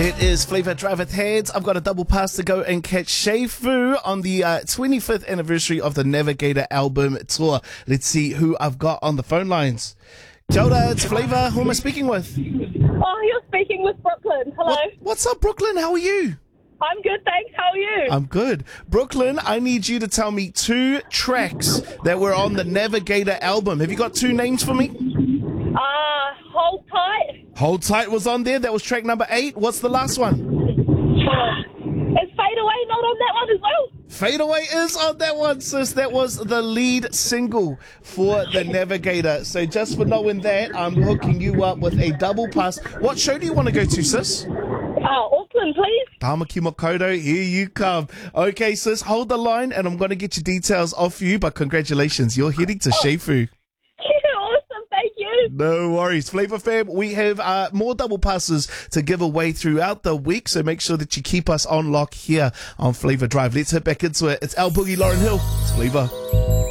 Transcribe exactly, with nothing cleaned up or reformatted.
It is Flava Drive with Heads. I've got a double pass to go and catch Shay Fu on the uh, twenty-fifth anniversary of the Navigator album tour. Let's see who I've got on the phone lines. Kia ora, it's Flava. Who am I speaking with? Oh, you're speaking with Brooklyn. Hello. What, what's up, Brooklyn? How are you? I'm good, thanks. How are you? I'm good. Brooklyn, I need you to tell me two tracks that were on the Navigator album. Have you got two names for me? Uh, Hold Tight. Hold Tight was on there. That was track number eight. What's the last one? Is Fade Away not on that one as well? Fade Away is on that one, sis. That was the lead single for the Navigator. So just for knowing that, I'm hooking you up with a double pass. What show do you want to go to, sis? Uh, Auckland, please. Tamaki Makoto, here you come. Okay, sis, hold the line and I'm going to get your details off you, but congratulations, you're heading to Shay Fu. Awesome, thank you. No worries. Flava Fam, we have uh, more double passes to give away throughout the week, so make sure that you keep us on lock here on Flava Drive. Let's hit back into it. It's Al Boogie, Lauren Hill. It's Flava.